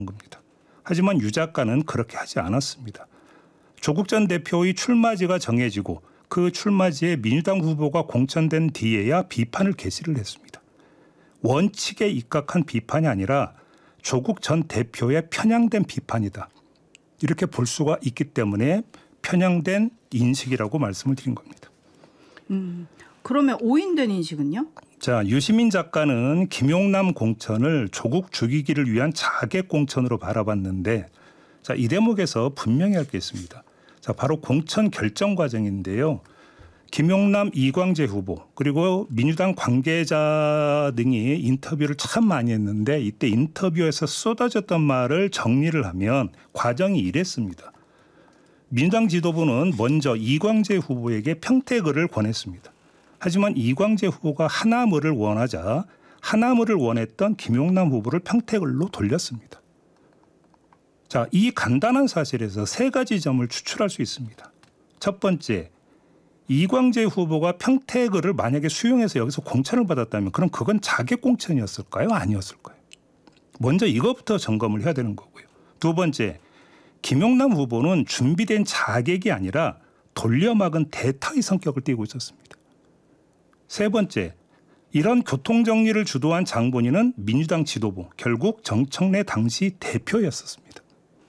겁니다. 하지만 유 작가는 그렇게 하지 않았습니다. 조국 전 대표의 출마지가 정해지고 그 출마지에 민주당 후보가 공천된 뒤에야 비판을 개시를 했습니다. 원칙에 입각한 비판이 아니라 조국 전 대표의 편향된 비판이다. 이렇게 볼 수가 있기 때문에 편향된 인식이라고 말씀을 드린 겁니다. 그러면 오인된 인식은요? 자, 유시민 작가는 김용남 공천을 조국 죽이기를 위한 자객 공천으로 바라봤는데, 자, 이 대목에서 분명히 할 게 있습니다. 자, 바로 공천 결정 과정인데요. 김용남, 이광재 후보 그리고 민주당 관계자 등이 인터뷰를 참 많이 했는데 이때 인터뷰에서 쏟아졌던 말을 정리를 하면 과정이 이랬습니다. 민주당 지도부는 먼저 이광재 후보에게 평택을을 권했습니다. 하지만 이광재 후보가 하나을을 원하자 하나을을 원했던 김용남 후보를 평택을로 돌렸습니다. 자, 이 간단한 사실에서 세 가지 점을 추출할 수 있습니다. 첫 번째, 이광재 후보가 평택을을 만약에 수용해서 여기서 공천을 받았다면 그럼 그건 자객 공천이었을까요? 아니었을까요? 먼저 이것부터 점검을 해야 되는 거고요. 두 번째, 김용남 후보는 준비된 자객이 아니라 돌려막은 대타의 성격을 띠고 있었습니다. 세 번째, 이런 교통정리를 주도한 장본인은 민주당 지도부, 결국 정청래 당시 대표였었습니다.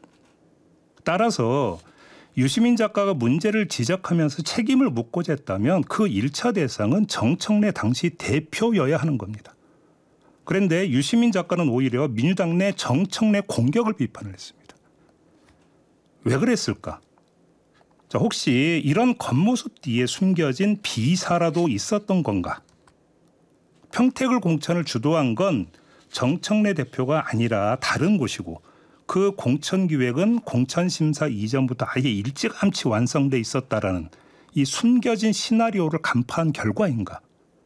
따라서 유시민 작가가 문제를 지적하면서 책임을 묻고자 했다면 그 1차 대상은 정청래 당시 대표여야 하는 겁니다. 그런데 유시민 작가는 오히려 민주당 내 정청래 공격을 비판을 했습니다. 왜 그랬을까? 자, 혹시 이런 겉모습 뒤에 숨겨진 비사라도 있었던 건가? 평택을 공천을 주도한 건 정청래 대표가 아니라 다른 곳이고 그 공천 기획은 공천 심사 이전부터 아예 일찌감치 완성돼 있었다라는 이 숨겨진 시나리오를 간파한 결과인가?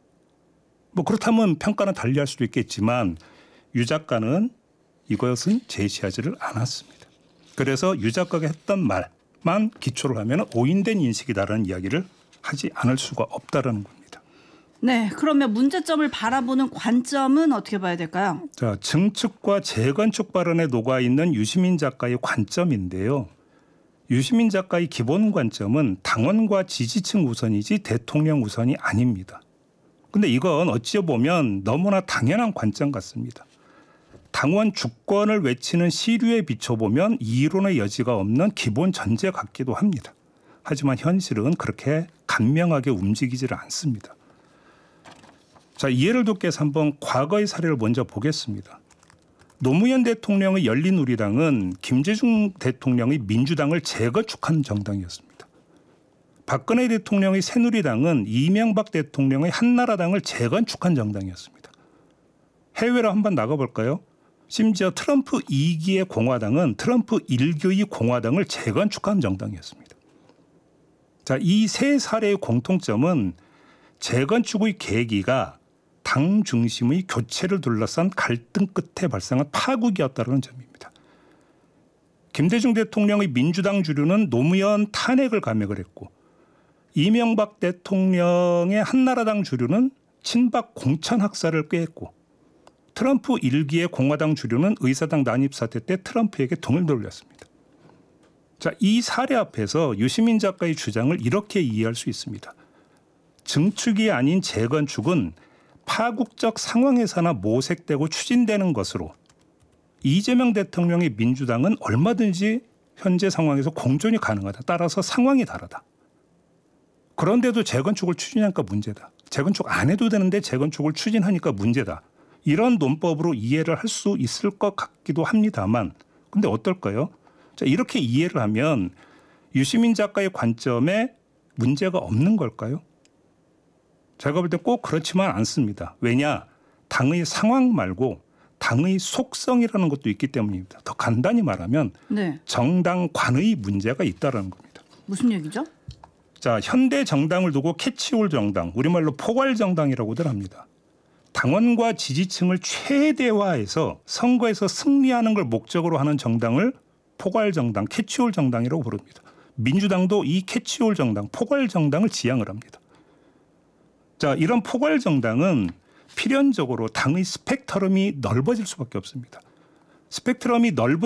뭐 그렇다면 평가는 달리할 수도 있겠지만 유 작가는 이것은 제시하지를 않았습니다. 그래서 유 작가가 했던 말만 기초로 하면 오인된 인식이다라는 이야기를 하지 않을 수가 없다라는 겁니다. 네, 그러면 문제점을 바라보는 관점은 어떻게 봐야 될까요? 자, 증축과 재건축 발언에 녹아있는 유시민 작가의 관점인데요. 유시민 작가의 기본 관점은 당원과 지지층 우선이지 대통령 우선이 아닙니다. 그런데 이건 어찌 보면 너무나 당연한 관점 같습니다. 당원 주권을 외치는 시류에 비춰보면 이론의 여지가 없는 기본 전제 같기도 합니다. 하지만 현실은 그렇게 간명하게 움직이지를 않습니다. 자, 이해를 돕기 위해서 한번 과거의 사례를 먼저 보겠습니다. 노무현 대통령의 열린우리당은 김대중 대통령의 민주당을 재건축한 정당이었습니다. 박근혜 대통령의 새누리당은 이명박 대통령의 한나라당을 재건축한 정당이었습니다. 해외로 한번 나가볼까요? 심지어 트럼프 2기의 공화당은 트럼프 1기의 공화당을 재건축한 정당이었습니다. 자, 이 세 사례의 공통점은 재건축의 계기가 당 중심의 교체를 둘러싼 갈등 끝에 발생한 파국이었다는 점입니다. 김대중 대통령의 민주당 주류는 노무현 탄핵을 감액을 했고 이명박 대통령의 한나라당 주류는 친박 공천 학살을 꾀했고 트럼프 1기의 공화당 주류는 의사당 난입 사태 때 트럼프에게 등을 돌렸습니다. 자, 이 사례 앞에서 유시민 작가의 주장을 이렇게 이해할 수 있습니다. 증축이 아닌 재건축은 파국적 상황에서나 모색되고 추진되는 것으로 이재명 대통령의 민주당은 얼마든지 현재 상황에서 공존이 가능하다. 따라서 상황이 다르다. 그런데도 재건축을 추진하니까 문제다. 재건축 안 해도 되는데 재건축을 추진하니까 문제다. 이런 논법으로 이해를 할 수 있을 것 같기도 합니다만 근데 어떨까요? 자, 이렇게 이해를 하면 유시민 작가의 관점에 문제가 없는 걸까요? 제가 볼 때 꼭 그렇지만 않습니다. 왜냐? 당의 상황 말고 당의 속성이라는 것도 있기 때문입니다. 더 간단히 말하면 네. 정당관의 문제가 있다는 겁니다. 무슨 얘기죠? 자, 현대 정당을 두고 캐치홀 정당, 우리말로 포괄 정당이라고들 합니다. 당원과 지지층을 최대화해서 선거에서 승리하는 걸 목적으로 하는 정당을 포괄 정당, 캐치홀 정당이라고 부릅니다. 민주당도 이 캐치홀 정당, 포괄 정당을 지향을 합니다. 자, 이런 포괄 정당은 필연적으로 당의 스펙트럼이 넓어질 수밖에 없습니다. 스펙트럼이 넓은